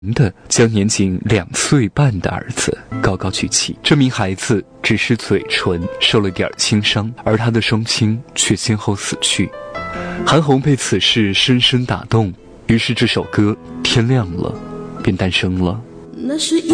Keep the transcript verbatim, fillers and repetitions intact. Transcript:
的将年仅两岁半的儿子高高举起。这名孩子只是嘴唇受了点轻伤，而他的双亲却先后死去。韩红被此事深深打动，于是这首歌天亮了便诞生了。 那是